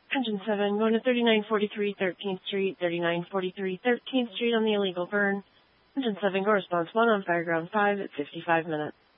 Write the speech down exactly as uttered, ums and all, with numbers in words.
Engine seven, going to thirty-nine forty-three thirteenth Street, thirty-nine forty-three thirteenth Street on the illegal burn. Engine seven, go response one on Fireground five at fifty-five minutes.